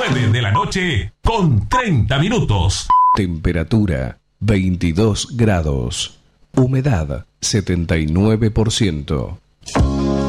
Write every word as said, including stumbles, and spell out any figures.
nueve de la noche con treinta minutos. Temperatura veintidós grados. Humedad setenta y nueve por ciento.